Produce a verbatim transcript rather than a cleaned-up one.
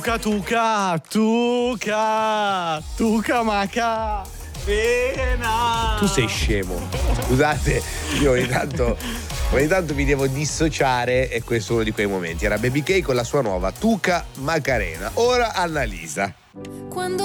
Tuca tuca, tuca, tuca maca. Pena. Tu sei scemo. Scusate, io ogni tanto, ogni tanto mi devo dissociare e questo è uno di quei momenti. Era Baby K con la sua nuova Tuca Macarena. Ora Annalisa. Quando